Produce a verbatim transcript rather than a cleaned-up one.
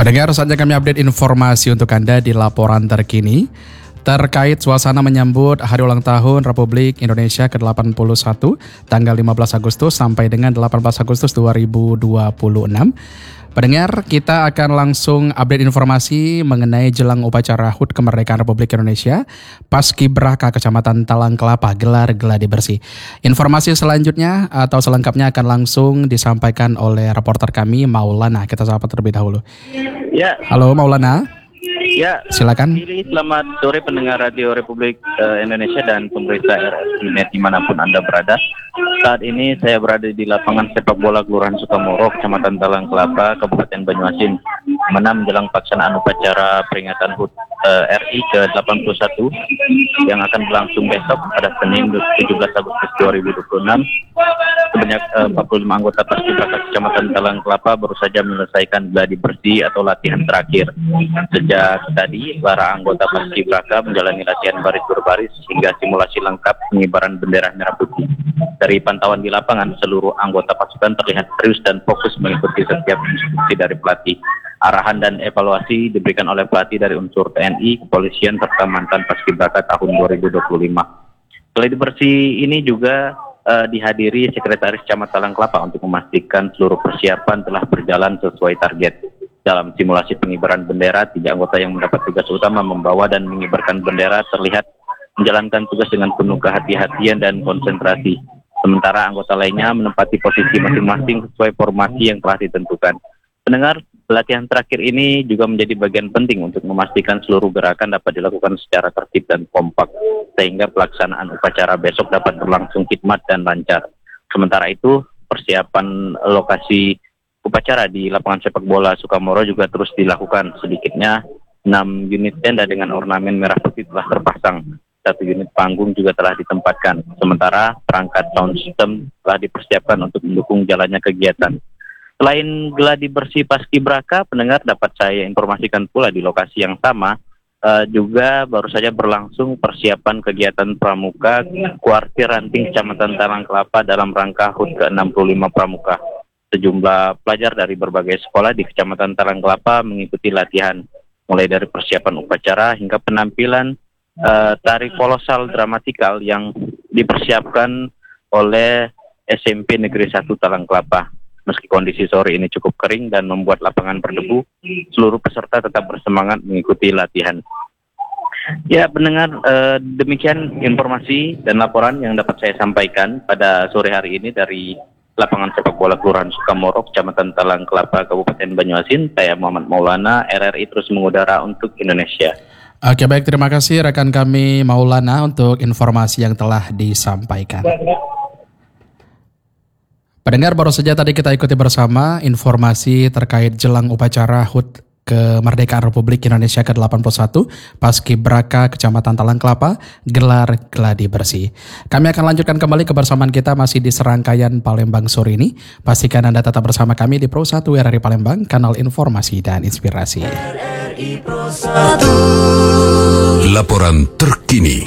Pendengar, saatnya kami update informasi untuk Anda di laporan terkini terkait suasana menyambut Hari Ulang Tahun Republik Indonesia ke delapan puluh satu tanggal lima belas Agustus sampai dengan delapan belas Agustus dua ribu dua puluh enam. Pendengar, kita akan langsung update informasi mengenai jelang upacara H U T Kemerdekaan Republik Indonesia Paskibraka Kecamatan Talang Kelapa gelar gladi bersih. Informasi selanjutnya atau selengkapnya akan langsung disampaikan oleh reporter kami Maulana. Kita sapa terlebih dahulu. Ya. Halo Maulana. Ya, silakan. Selamat sore pendengar Radio Republik uh, Indonesia dan pemerintah R R I Net dimanapun Anda berada. Saat ini saya berada di lapangan sepak bola Kelurahan Sukamoro, Kecamatan Talang Kelapa, Kabupaten Banyuasin, menam menjelang pelaksanaan upacara peringatan H U T uh, R I ke delapan puluh satu yang akan berlangsung besok pada Senin tujuh belas Agustus dua ribu dua puluh enam. Sebanyak uh, empat puluh lima anggota Paskibraka Kecamatan Talang Kelapa baru saja menyelesaikan gladi bersih atau latihan terakhir. Sejak tadi, para anggota Paskibraka menjalani latihan baris berbaris hingga simulasi lengkap pengibaran bendera merah putih. Dari pantauan di lapangan, seluruh anggota pasukan terlihat serius dan fokus mengikuti setiap instruksi dari pelatih. Arahan dan evaluasi diberikan oleh pelatih dari unsur T N I, kepolisian, serta mantan Paskibraka tahun dua ribu dua puluh lima. Gladi bersih ini juga uh, dihadiri Sekretaris Camat Talang Kelapa untuk memastikan seluruh persiapan telah berjalan sesuai target. Dalam simulasi pengibaran bendera, tiga anggota yang mendapat tugas utama membawa dan mengibarkan bendera terlihat menjalankan tugas dengan penuh kehati-hatian dan konsentrasi. Sementara anggota lainnya menempati posisi masing-masing sesuai formasi yang telah ditentukan. Pendengar, latihan terakhir ini juga menjadi bagian penting untuk memastikan seluruh gerakan dapat dilakukan secara tertib dan kompak, sehingga pelaksanaan upacara besok dapat berlangsung khidmat dan lancar. Sementara itu, persiapan lokasi upacara di lapangan sepak bola Sukamoro juga terus dilakukan. Sedikitnya enam unit tenda dengan ornamen merah putih telah terpasang. Satu unit panggung juga telah ditempatkan. Sementara perangkat sound system telah dipersiapkan untuk mendukung jalannya kegiatan. Selain gladi bersih Paskibraka, pendengar, dapat saya informasikan pula di lokasi yang sama uh, juga baru saja berlangsung persiapan kegiatan pramuka Kuartir Ranting Kecamatan Talang Kelapa dalam rangka H U T ke enam puluh lima Pramuka. Sejumlah pelajar dari berbagai sekolah di Kecamatan Talang Kelapa mengikuti latihan, mulai dari persiapan upacara hingga penampilan uh, tari kolosal dramatikal yang dipersiapkan oleh S M P Negeri satu Talang Kelapa. Meski kondisi sore ini cukup kering dan membuat lapangan berdebu, seluruh peserta tetap bersemangat mengikuti latihan. Ya, pendengar, uh, demikian informasi dan laporan yang dapat saya sampaikan pada sore hari ini dari lapangan sepak bola Kelurahan Sukamoro, Kecamatan Talang Kelapa, Kabupaten Banyuasin. Saya Muhammad Maulana, R R I terus mengudara untuk Indonesia. Oke, baik, terima kasih rekan kami Maulana untuk informasi yang telah disampaikan. Pendengar, baru saja tadi kita ikuti bersama informasi terkait jelang upacara H U T Kemerdekaan Republik Indonesia ke delapan puluh satu Paskibraka Kecamatan Talang Kelapa gelar gladi bersih. Kami akan lanjutkan kembali kebersamaan kita masih di serangkaian Palembang sore ini. Pastikan Anda tetap bersama kami di Pro satu R R I Palembang, kanal informasi dan inspirasi. Laporan terkini.